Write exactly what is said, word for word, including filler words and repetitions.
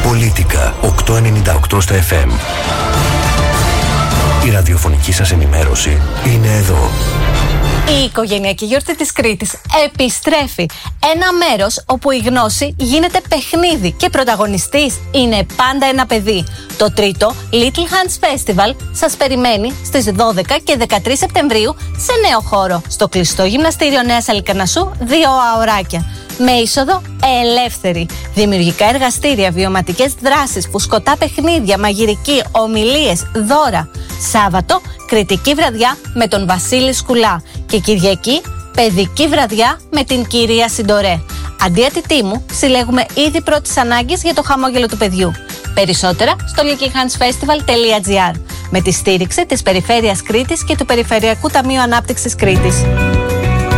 Πολίτικα οκτακόσια ενενήντα οκτώ στα εφ εμ. Η ραδιοφωνική σας ενημέρωση είναι εδώ. Η οικογενειακή γιορτή της Κρήτης επιστρέφει. Ένα μέρος όπου η γνώση γίνεται παιχνίδι και πρωταγωνιστής είναι πάντα ένα παιδί. Το τρίτο Little Hands Festival σας περιμένει στις δώδεκα και δεκατρείς Σεπτεμβρίου σε νέο χώρο, στο κλειστό γυμναστήριο Νέας Αλικαρνασσού, δύο αωράκια. Με είσοδο ελεύθερη. Δημιουργικά εργαστήρια, βιωματικές δράσεις, φουσκωτά παιχνίδια, μαγειρική, ομιλίες, δώρα. Σάββατο, κριτική βραδιά με τον Βασίλη Σκουλά. Και Κυριακή, παιδική βραδιά με την κυρία Συντορέ. Αντί μου, συλλέγουμε ήδη πρώτης ανάγκης για το χαμόγελο του παιδιού. Περισσότερα στο little hands festival τελεία gr με τη στήριξη της Περιφέρειας Κρήτης και του Περιφερειακού Ταμείου Ανάπτυξης Κρήτης.